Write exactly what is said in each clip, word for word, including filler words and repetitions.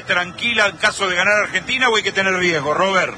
tranquila en caso de ganar Argentina o hay que tener riesgo, Robert?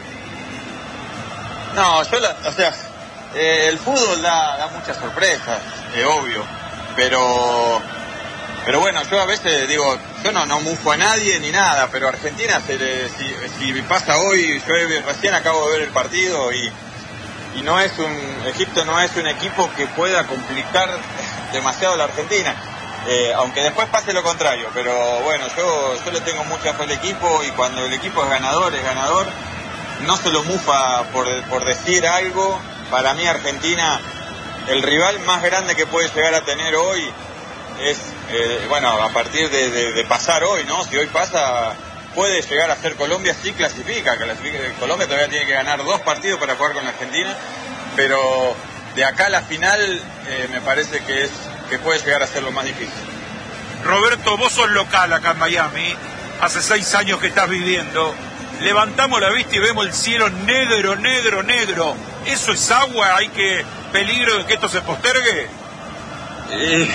No, yo, la, o sea, eh, el fútbol da, da muchas sorpresas, es obvio, pero pero bueno, yo a veces digo, yo no, no mufo a nadie ni nada, pero Argentina, se le, si, si pasa hoy, yo recién acabo de ver el partido y, y no es un, Egipto no es un equipo que pueda complicar demasiado a la Argentina, eh, aunque después pase lo contrario, pero bueno, yo, yo le tengo mucha fe al equipo y cuando el equipo es ganador, es ganador. No se lo mufa por, por decir algo. Para mí Argentina, el rival más grande que puede llegar a tener hoy es, eh, bueno, a partir de, de, de pasar hoy, ¿no? Si hoy pasa, puede llegar a ser Colombia, sí clasifica, clasifica. Colombia todavía tiene que ganar dos partidos para jugar con la Argentina, pero de acá a la final eh, me parece que, es, que puede llegar a ser lo más difícil. Roberto, vos sos local acá en Miami, hace seis años que estás viviendo. Levantamos la vista y vemos el cielo negro, negro, negro. ¿Eso es agua? ¿Hay que peligro de que esto se postergue? Eh,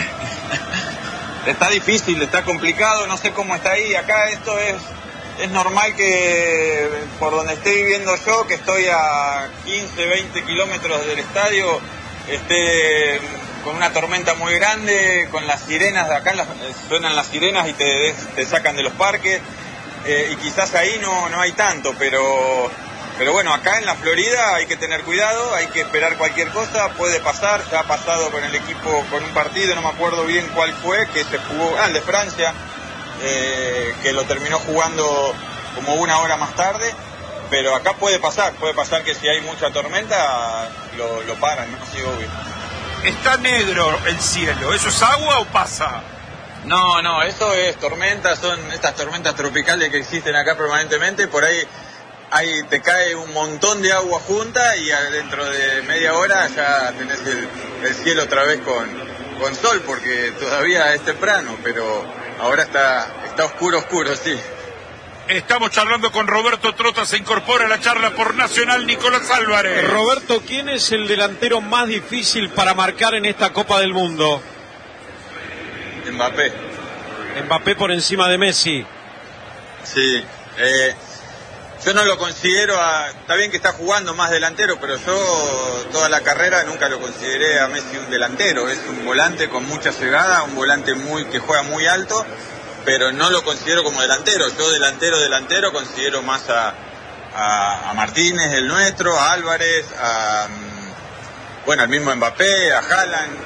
está difícil, está complicado, no sé cómo está ahí. Acá esto es, es normal que por donde estoy viviendo yo, que estoy a quince, veinte kilómetros del estadio, esté con una tormenta muy grande, con las sirenas de acá, las, suenan las sirenas y te, te sacan de los parques. Eh, y quizás ahí no, no hay tanto, pero, pero bueno, acá en la Florida hay que tener cuidado, hay que esperar cualquier cosa, puede pasar, ya ha pasado con el equipo, con un partido, no me acuerdo bien cuál fue, que se jugó, ah, el de Francia, eh, que lo terminó jugando como una hora más tarde, pero acá puede pasar, puede pasar que si hay mucha tormenta lo, lo paran, ¿no? Sí, obvio. Está negro el cielo, ¿eso es agua o pasa? No, no, eso es tormenta, son estas tormentas tropicales que existen acá permanentemente, por ahí, ahí te cae un montón de agua junta y dentro de media hora ya tenés el, el cielo otra vez con, con sol, porque todavía es temprano, pero ahora está, está oscuro, oscuro, sí. Estamos charlando con Roberto Trota, se incorpora a la charla por Nacional Nicolás Álvarez. Roberto, ¿quién es el delantero más difícil para marcar en esta Copa del Mundo? Mbappé. Mbappé por encima de Messi. Sí, eh, yo no lo considero, a, está bien que está jugando más delantero, pero yo toda la carrera nunca lo consideré a Messi un delantero, es un volante con mucha llegada, un volante muy que juega muy alto, pero no lo considero como delantero. Yo delantero, delantero considero más a, a, a Martínez, el nuestro, a Álvarez, a, bueno, al mismo Mbappé, a Haaland.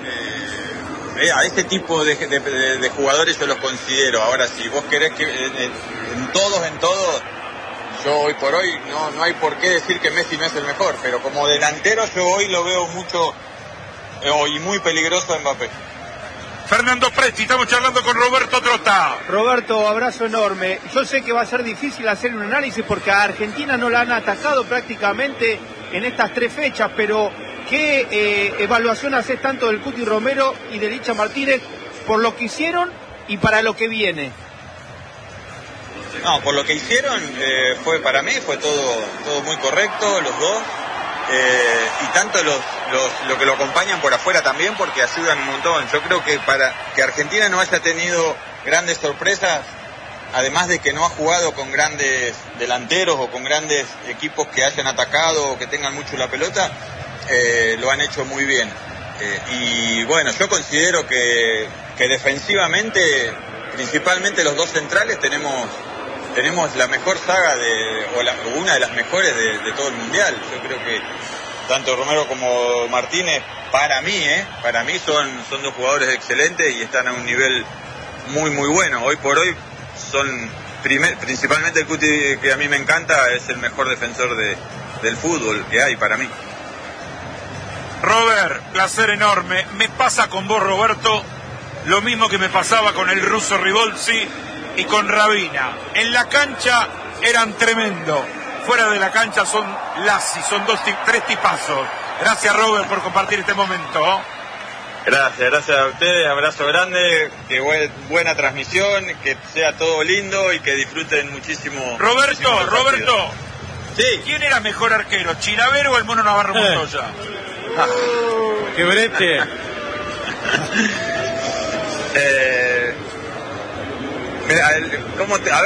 Eh, a ese tipo de, de, de, de jugadores yo los considero. Ahora, si vos querés que en, en todos, en todos, yo hoy por hoy no, no hay por qué decir que Messi no es el mejor, pero como delantero yo hoy lo veo mucho eh, y muy peligroso a Mbappé. Fernando Presti, estamos charlando con Roberto Trota. Roberto, abrazo enorme. Yo sé que va a ser difícil hacer un análisis porque a Argentina no la han atacado prácticamente en estas tres fechas, pero ¿qué eh, evaluación haces tanto del Cuti Romero y de Licha Martínez por lo que hicieron y para lo que viene? No, por lo que hicieron, eh, fue para mí, fue todo, todo muy correcto, los dos. Eh, y tanto los, los, lo que lo acompañan por afuera también, porque ayudan un montón. Yo creo que para que Argentina no haya tenido grandes sorpresas, además de que no ha jugado con grandes delanteros o con grandes equipos que hayan atacado o que tengan mucho la pelota, eh, lo han hecho muy bien. Eh, y bueno, yo considero que, que defensivamente, principalmente los dos centrales, tenemos... Tenemos la mejor saga, de, o, la, o una de las mejores de, de todo el Mundial. Yo creo que tanto Romero como Martínez, para mí, ¿eh? para mí son, son dos jugadores excelentes y están a un nivel muy, muy bueno. Hoy por hoy son, primer, principalmente el Cuti, que a mí me encanta, es el mejor defensor de, del fútbol que hay para mí. Robert, placer enorme. Me pasa con vos, Roberto, lo mismo que me pasaba con el ruso Ribolzi y con Rabina. En la cancha eran tremendos, fuera de la cancha son Lassi, son dos, tres tipazos. Gracias, Robert, por compartir este momento. Gracias, gracias a ustedes, abrazo grande, que buen, buena transmisión, que sea todo lindo y que disfruten muchísimo. Roberto, muchísimo Roberto, sí. ¿Quién era mejor arquero, Chilavero o el Mono Navarro Montoya? Eh. Ah, ¡qué brete! eh, mira, ¿cómo te, a ver,